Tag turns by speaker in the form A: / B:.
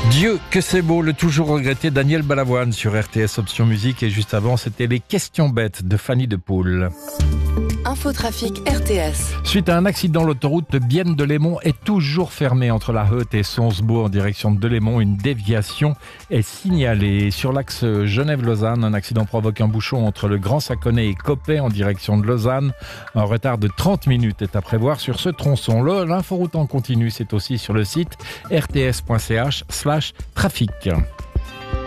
A: Dieu, que c'est beau, le toujours regretté Daniel Balavoine sur RTS Option Musique. Et juste avant, c'était les questions bêtes de Fanny de Poul.
B: Infotrafic RTS.
A: Suite à un accident, l'autoroute de Bienne-Delémont est toujours fermée entre La Heute et Sonsbeau en direction de Delémont. Une déviation est signalée. Sur l'axe Genève-Lausanne, un accident provoque un bouchon entre le Grand Saconnet et Coppet en direction de Lausanne. Un retard de 30 minutes est à prévoir sur ce tronçon. L'inforoute en continu, c'est aussi sur le site rts.ch/trafic.